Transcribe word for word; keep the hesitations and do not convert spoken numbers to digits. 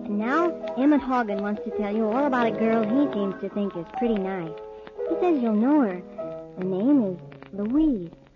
Now, Emmett Hogan wants to tell you all about a girl he seems to think is pretty nice. He says you'll know her. Her name is Louise.